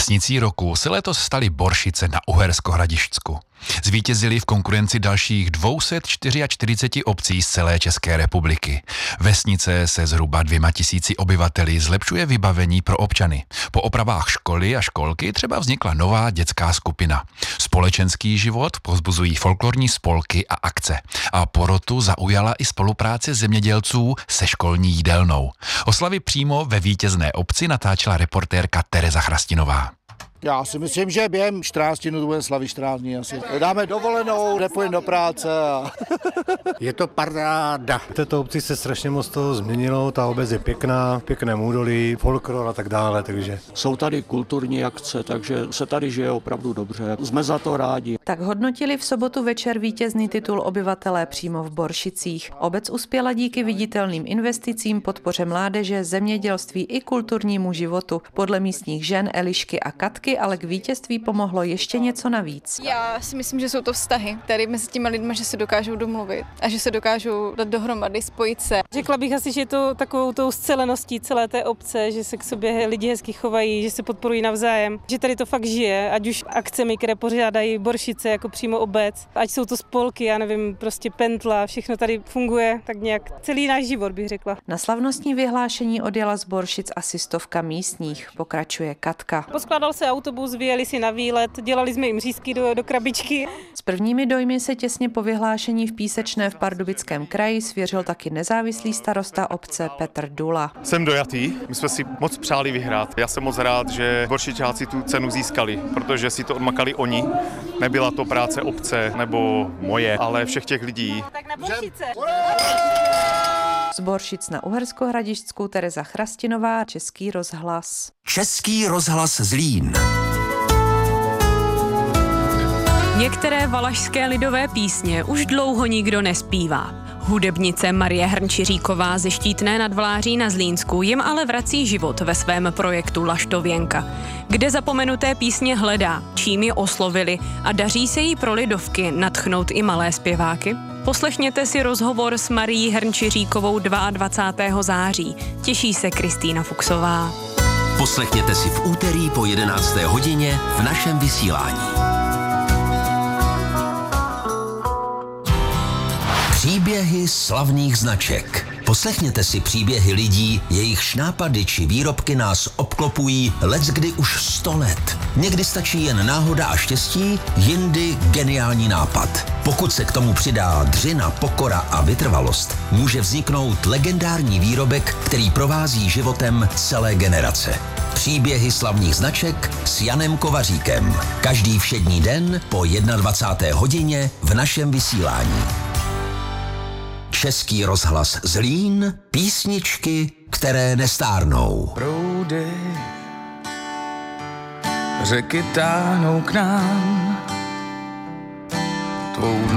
Vesnicí roku se letos staly Boršice na Uhersko-Hradišťsku. Zvítězili v konkurenci dalších 244 obcí z celé České republiky. Vesnice se zhruba 2000 obyvateli zlepšuje vybavení pro občany. Po opravách školy a školky třeba vznikla nová dětská skupina. Společenský život povzbuzují folklorní spolky a akce. A porotu zaujala i spolupráce zemědělců se školní jídelnou. Oslavy přímo ve vítězné obci natáčela reportérka Tereza Chrastinová. Já si myslím, že během 14 dnů budeme slavit 14 dní asi. Dáme dovolenou, nepůjdeme do práce a... Je to paráda. V této obci se strašně moc toho změnilo, ta obec je pěkná, pěkné údolí, folklor a tak dále, takže... Jsou tady kulturní akce, takže se tady žije opravdu dobře. Jsme za to rádi. Tak hodnotili v sobotu večer vítězný titul obyvatelé přímo v Boršicích. Obec uspěla díky viditelným investicím, podpoře mládeže, zemědělství i kulturnímu životu. Podle místních žen Elišky a Katky ale k vítězství pomohlo ještě něco navíc. Já si myslím, že jsou to vztahy tady mezi těmi lidmi, že se dokážou domluvit a že se dokážou dát dohromady, spojit se. Řekla bych asi, že je to takovou tou sceleností celé té obce, že se k sobě lidi hezky chovají, že se podporují navzájem, že tady to fakt žije, ať už akcemi, které pořádají Boršice jako přímo obec, ať jsou to spolky, já nevím, prostě Pentla, všechno tady funguje tak nějak celý náš život, bych řekla. Na slavnostní vyhlášení odjela z Boršic asi 100 místních, pokračuje Katka. Poskládal se autobus, vyjeli si na výlet, dělali jsme jim řízky do krabičky. S prvními dojmy se těsně po vyhlášení v Písečné v Pardubickém kraji svěřil taky nezávislý starosta obce Petr Dula. Jsem dojatý, my jsme si moc přáli vyhrát. Já jsem moc rád, že Boršičáci tu cenu získali, protože si to odmakali oni. Nebyla to práce obce nebo moje, ale všech těch lidí. Tak na Boršice! Z Boršic na Uhersko-Hradišťsku Tereza Chrastinová, Český rozhlas. Český rozhlas Zlín. Některé valašské lidové písně už dlouho nikdo nespívá. Hudebnice Marie Hrnčiříková ze Štítné nad Vláří na Zlínsku jim ale vrací život ve svém projektu Laštověnka, kde zapomenuté písně hledá, čím ji oslovili a daří se jí pro lidovky nadchnout i malé zpěváky. Poslechněte si rozhovor s Marií Hrnčiříkovou 22. září. Těší se Kristýna Fuchsová. Poslechněte si v úterý po 11. hodině v našem vysílání. Příběhy slavných značek. Poslechněte si příběhy lidí, jejichž nápady či výrobky nás obklopují leckdy už 100 let. Někdy stačí jen náhoda a štěstí, jindy geniální nápad. Pokud se k tomu přidá dřina, pokora a vytrvalost, může vzniknout legendární výrobek, který provází životem celé generace. Příběhy slavných značek s Janem Kovaříkem. Každý všední den po 21. hodině v našem vysílání. Český rozhlas Zlín, písničky, které nestárnou. Proudy řeky táhnou k nám, tvou